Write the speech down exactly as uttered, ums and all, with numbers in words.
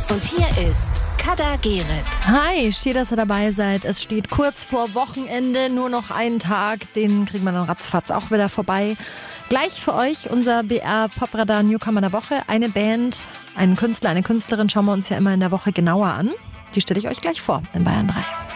Und hier ist Kader Gerrit. Hi, schön, dass ihr dabei seid. Es steht kurz vor Wochenende, nur noch einen Tag. Den kriegen wir dann ratzfatz auch wieder vorbei. Gleich für euch unser B R Popradar Newcomer der Woche. Eine Band, einen Künstler, eine Künstlerin schauen wir uns ja immer in der Woche genauer an. Die stelle ich euch gleich vor in Bayern drei.